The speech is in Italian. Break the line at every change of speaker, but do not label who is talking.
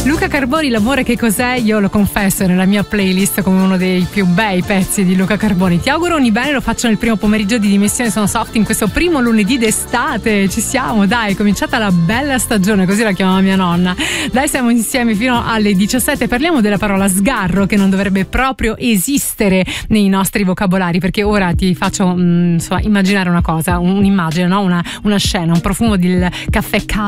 Luca Carboni, L'amore che cos'è? Io lo confesso, è nella mia playlist come uno dei più bei pezzi di Luca Carboni. Ti auguro ogni bene, lo faccio nel primo pomeriggio di Dimissioni Sono Soft in questo primo lunedì d'estate. Ci siamo, dai, è cominciata la bella stagione, così la chiamava mia nonna. Dai, siamo insieme fino alle 17. Parliamo della parola sgarro, che non dovrebbe proprio esistere nei nostri vocabolari, perché ora ti faccio immaginare una cosa, un'immagine, no? Una scena, un profumo del caffè caldo